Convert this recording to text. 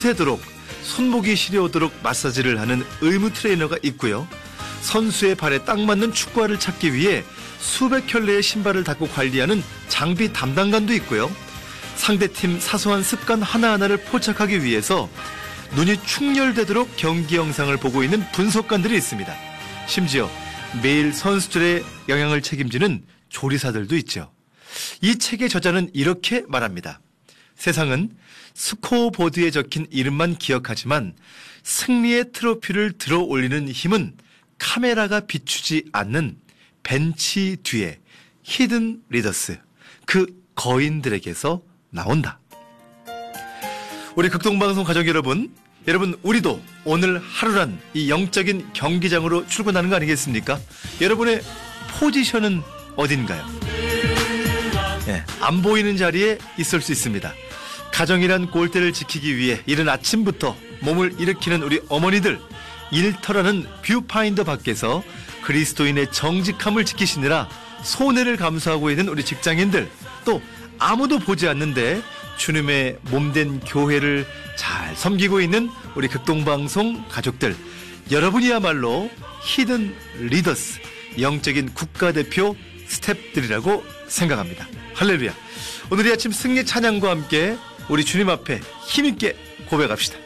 되도록 손목이 시려오도록 마사지를 하는 의무 트레이너가 있고요. 선수의 발에 딱 맞는 축구화를 찾기 위해 수백 켤레의 신발을 닦고 관리하는 장비 담당관도 있고요. 상대팀 사소한 습관 하나하나를 포착하기 위해서 눈이 충혈되도록 경기 영상을 보고 있는 분석관들이 있습니다. 심지어 매일 선수들의 영양을 책임지는 조리사들도 있죠. 이 책의 저자는 이렇게 말합니다. 세상은 스코어보드에 적힌 이름만 기억하지만 승리의 트로피를 들어 올리는 힘은 카메라가 비추지 않는 벤치 뒤에 히든 리더스, 그 거인들에게서 나온다. 우리 극동방송 가족 여러분, 우리도 오늘 하루란 이 영적인 경기장으로 출근하는 거 아니겠습니까? 여러분의 포지션은 어딘가요? 안 보이는 자리에 있을 수 있습니다. 가정이란 골대를 지키기 위해 이른 아침부터 몸을 일으키는 우리 어머니들, 일터라는 뷰파인더 밖에서 그리스도인의 정직함을 지키시느라 손해를 감수하고 있는 우리 직장인들, 또 아무도 보지 않는데 주님의 몸된 교회를 잘 섬기고 있는 우리 극동방송 가족들, 여러분이야말로 히든 리더스, 영적인 국가대표 스텝들이라고 생각합니다. 할렐루야. 오늘 이 아침 승리 찬양과 함께 우리 주님 앞에 힘있게 고백합시다.